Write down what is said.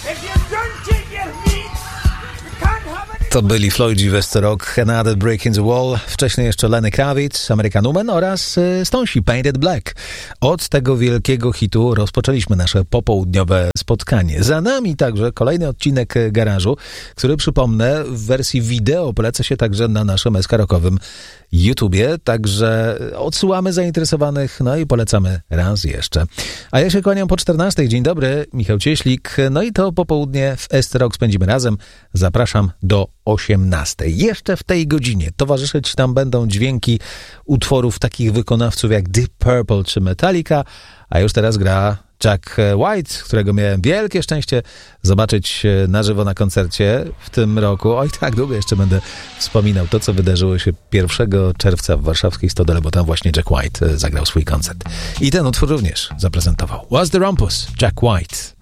To byli Floydzi w Rock, Another Break in the Wall, wcześniej jeszcze Lenny Kravitz, American Woman oraz Stonesi, Painted Black. Od tego wielkiego hitu rozpoczęliśmy nasze popołudniowe spotkanie. Za nami także kolejny odcinek Garażu, który przypomnę w wersji wideo poleca się także na naszym SK-Rockowym YouTubie, także odsyłamy zainteresowanych, no i polecamy raz jeszcze. A ja się kłaniam po 14. Dzień dobry, Michał Cieślik, no i to popołudnie w SC-Rock spędzimy razem. Zapraszam do 18. Jeszcze w tej godzinie towarzyszyć tam będą dźwięki utworów takich wykonawców jak Deep Purple czy Metallica, a już teraz gra Jack White, którego miałem wielkie szczęście zobaczyć na żywo na koncercie w tym roku. Oj, tak długo jeszcze będę wspominał to, co wydarzyło się 1 czerwca w warszawskiej Stodole, bo tam właśnie Jack White zagrał swój koncert. I ten utwór również zaprezentował. Was the Rumpus, Jack White.